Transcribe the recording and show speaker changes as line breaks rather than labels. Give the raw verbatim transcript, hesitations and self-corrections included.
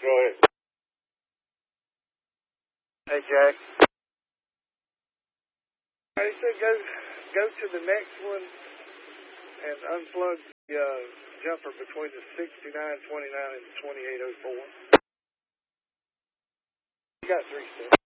Go ahead.
Hey, Jack. I said go, go to the next one and unplug the uh, jumper between the sixty-nine twenty-nine and the twenty-eight oh four. You got three steps.